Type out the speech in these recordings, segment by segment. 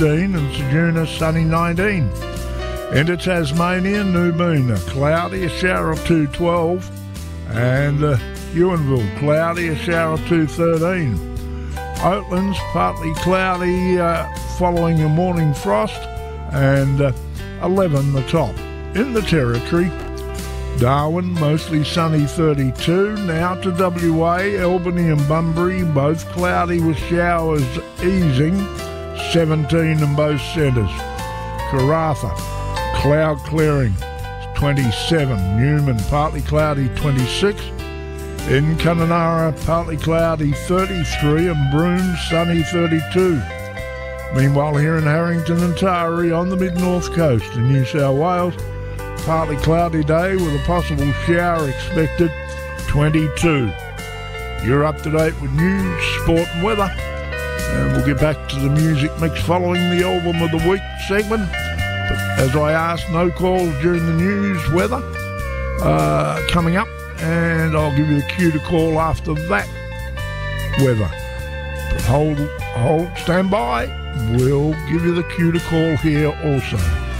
and Ceduna sunny 19. Into Tasmania, Newbina, cloudy, a shower of 212. And Ewanville, cloudy, a shower of 213. Oatlands, partly cloudy following a morning frost, and 11 the top. In the Territory, Darwin, mostly sunny 32. Now to WA, Albany and Bunbury, both cloudy with showers easing, 17 in both centres. Karratha, cloud clearing, 27. Newman, partly cloudy, 26. In Kununurra, partly cloudy, 33. And Broome, sunny, 32. Meanwhile, here in Harrington and Taree on the mid-north coast in New South Wales, partly cloudy day with a possible shower expected, 22. You're up to date with news, sport and weather. And we'll get back to the music mix following the Album of the Week segment. But as I asked, no calls during the news, weather coming up. And I'll give you the cue to call after that weather. But hold, stand by. We'll give you the cue to call here also.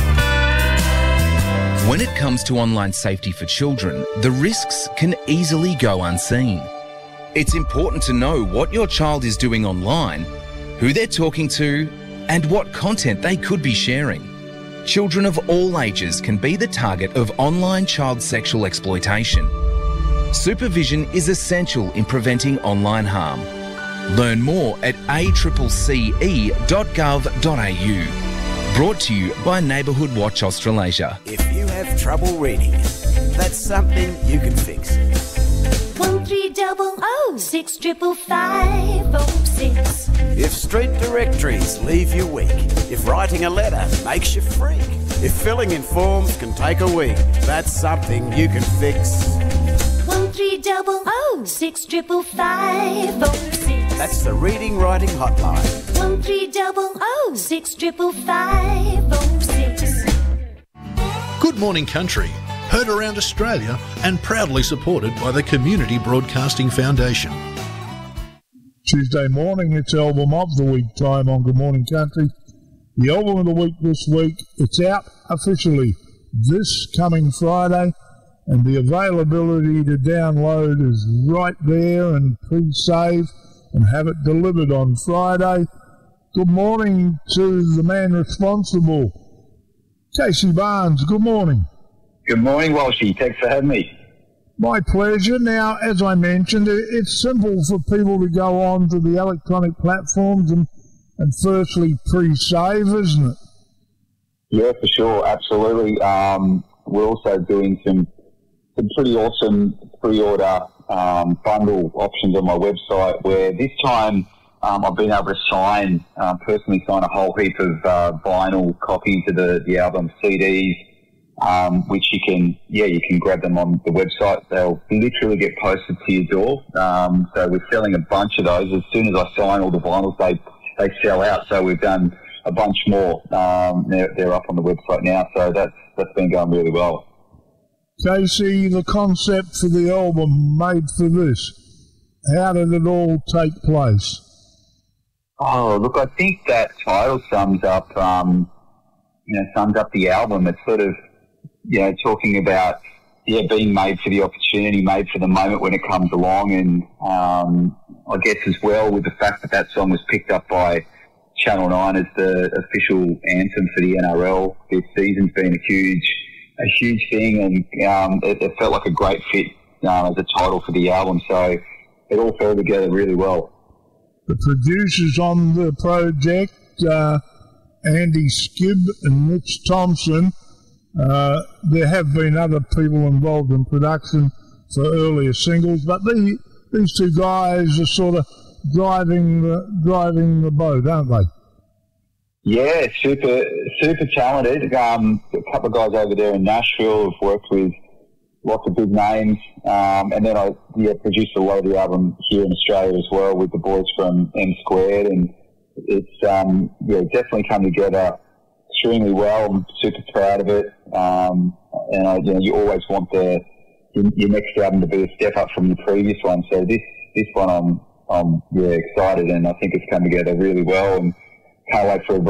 When it comes to online safety for children, the risks can easily go unseen. It's important to know what your child is doing online, who they're talking to, and what content they could be sharing. Children of all ages can be the target of online child sexual exploitation. Supervision is essential in preventing online harm. Learn more at accce.gov.au. Brought to you by Neighbourhood Watch Australasia. If you have trouble reading, that's something you can fix. 1300 655506. If street directories leave you weak, if writing a letter makes you freak, if filling in forms can take a week, that's something you can fix. 1300 655506. That's the Reading Writing Hotline. 1300 655506. Good Morning Country, heard around Australia and proudly supported by the Community Broadcasting Foundation. Tuesday morning, it's Album of the Week time on Good Morning Country. The Album of the Week this week, it's out officially this coming Friday, and the availability to download is right there and pre-save and have it delivered on Friday. Good morning to the man responsible, Casey Barnes. Good morning. Good morning, Walshy. Thanks for having me. My pleasure. Now, as I mentioned, it's simple for people to go on to the electronic platforms and firstly pre-save, isn't it? Yeah, for sure. Absolutely. We're also doing some pretty awesome pre-order bundle options on my website, where this time I've been able to personally sign a whole heap of vinyl copies of the album CDs, which you can grab them on the website. They'll literally get posted to your door. So we're selling a bunch of those. As soon as I sign all the vinyls, they sell out. So we've done a bunch more. They're up on the website now. So that's been going really well. Casey, the concept for the album Made for This, how did it all take place? Oh, look, I think that title sums up the album. It's sort of, talking about, being made for the opportunity, made for the moment when it comes along. And I guess as well with the fact that song was picked up by Channel 9 as the official anthem for the NRL. This season's been a huge thing, and it felt like a great fit as a title for the album. So it all fell together really well. The producers on the project, Andy Skibb and Mitch Thompson, there have been other people involved in production for earlier singles, but these two guys are sort of driving the boat, aren't they? Yeah, super talented. A couple of guys over there in Nashville have worked with lots of big names, and then I produced a lot of the album here in Australia as well with the boys from M Squared, and it's definitely come together extremely well. I'm super proud of it, and you always want your next album to be a step up from your previous one. So this one I'm excited, and I think it's come together really well, and can't wait for